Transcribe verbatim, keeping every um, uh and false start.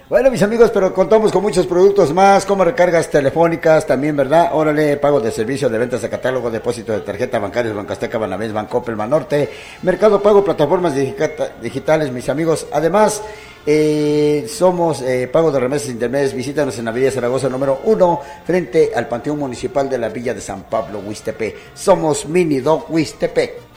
Bueno, mis amigos, pero contamos con muchos productos más, como recargas telefónicas también, ¿verdad? Órale, pago de servicio de ventas de catálogo, depósito de tarjeta bancarios, Bancasteca, Banavés, Bancoppel, Banorte, Mercado Pago, plataformas digitales, mis amigos. Además, eh, somos eh, pago de remesas intermedias. Visítanos en la Avenida Zaragoza número uno, frente al Panteón Municipal de la Villa de San Pablo, Huixtepec. Somos Mini Doc Huixtepec.